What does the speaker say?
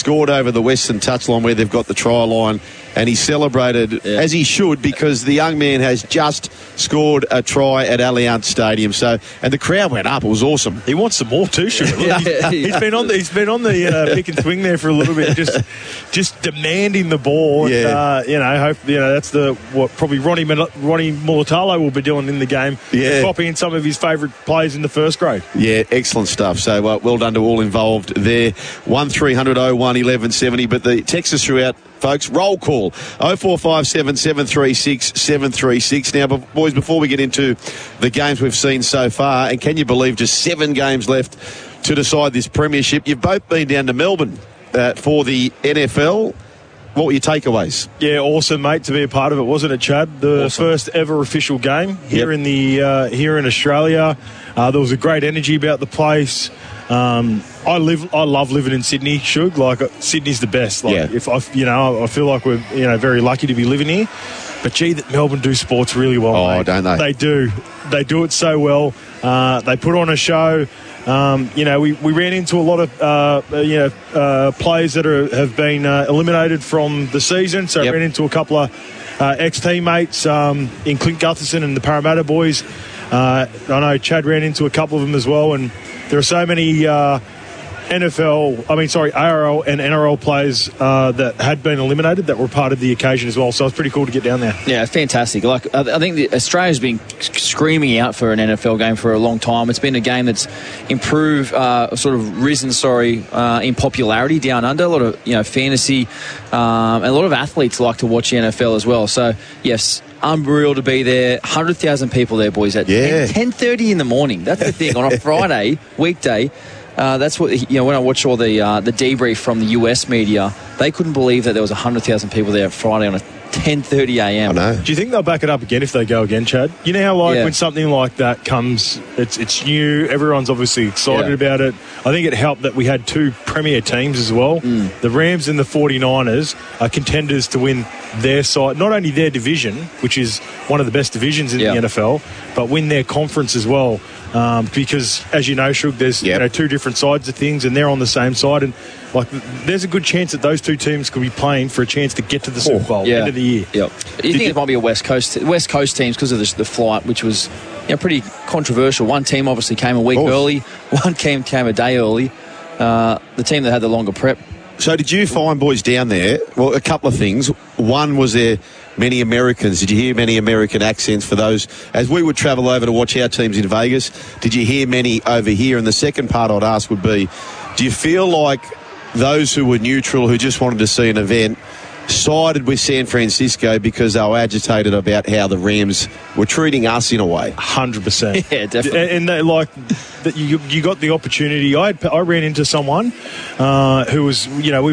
scored over the Western touchline where they've got the try line, and he celebrated as he should, because the young man has just scored a try at Allianz Stadium. So, and the crowd went up. It was awesome. He wants some more too, sure. He's been on the pick and swing there for a little bit, just demanding the ball. Yeah. And, that's probably Ronnie Mulatalo will be doing in the game. Yeah. Copying some of his favourite players in the first grade. Yeah, excellent stuff. So well done to all involved there. 1300 01 1170. But the text us throughout, folks. Roll call 0457 736 736. Now, boys, before we get into the games we've seen so far, and can you believe just 7 games left to decide this premiership? You've both been down to Melbourne for the NFL. What were your takeaways? Yeah, awesome, mate, to be a part of it, wasn't it, Chad? The first ever official game here in Australia. There was a great energy about the place. I love living in Sydney, Shug. Like, Sydney's the best. If I feel like we're very lucky to be living here. But gee, that Melbourne do sports really well. Oh, mate. don't they? They do. They do it so well. They put on a show. We ran into a lot of players that have been eliminated from the season. So I ran into a couple of ex-teammates in Clint Gutherson and the Parramatta boys. I know Chad ran into a couple of them as well, and there are so many ARL and NRL players that had been eliminated that were part of the occasion as well. So it's pretty cool to get down there. Yeah, fantastic. Like, I think Australia's been screaming out for an NFL game for a long time. It's been a game that's risen in popularity down under. A lot of fantasy, and a lot of athletes like to watch the NFL as well. So yes, unreal to be there. 100,000 people there, boys, at 10:30 in the morning. That's the thing on a Friday weekday. That's what when I watch all the debrief from the US media, they couldn't believe that there was 100,000 people there Friday on a 10:30 a.m. I know. Do you think they'll back it up again if they go again, Chad? You know how when something like that comes, it's new. Everyone's obviously excited about it. I think it helped that we had 2 premier teams as well. The Rams and the 49ers are contenders to win their side, not only their division, which is one of the best divisions in the NFL, but win their conference as well. Because, as you know, Shug, there's 2 different sides of things, and they're on the same side. And there's a good chance that those 2 teams could be playing for a chance to get to the Super Bowl end of the year. Yep. You think it might be a West Coast teams because of the flight, which was pretty controversial. One team obviously came a week early. One team came a day early. The team that had the longer prep. So did you find, boys, down there, well, a couple of things. One, was there many Americans? Did you hear many American accents for those? As we would travel over to watch our teams in Vegas, did you hear many over here? And the second part I'd ask would be, do you feel like those who were neutral, who just wanted to see an event, sided with San Francisco because they were agitated about how the Rams were treating us in a way? 100%. Yeah, definitely. And that you got the opportunity. I ran into someone who was, we